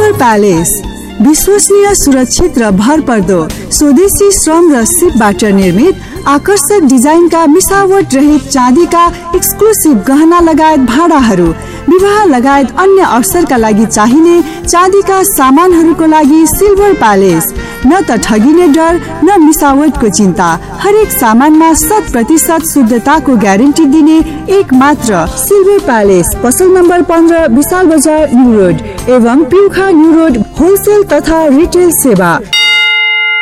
Silver palace विश्वसनीय, सुरक्षित र भरपर्दो स्वदेशी श्रम र सिपबाट निर्मित आकर्षक डिजाइनका मिसावट रहित चाँदीका एक्सक्लुसिभ गहना लगायत भाडाहरू, विवाह लगायत अन्य अवसरका लागि चाहिने चाँदीका सामानहरूको लागि सिल्भर प्यालेस। न त ठगिने डर न मिसावटको चिन्ता, हरेक सामानमा 100% शुद्धताको ग्यारेन्टी दिने एक मात्र सिल्भर प्यालेस। पसल नम्बर 15 विशाल बजार न्यू रोड एवं पिउखा न्यू रोड, होलसेल तथा रिटेल सेवा।